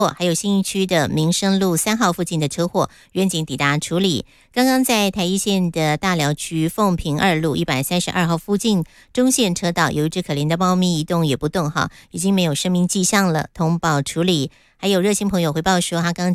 还有信义区的民生路3号附近的车祸，员警抵达处理。刚刚在台一线的大寮区凤屏2路132号附近中线车道，有一只可怜的猫咪一动也不动哈，已经没有生命迹象了，通报处理。还有热心朋友回报说，他刚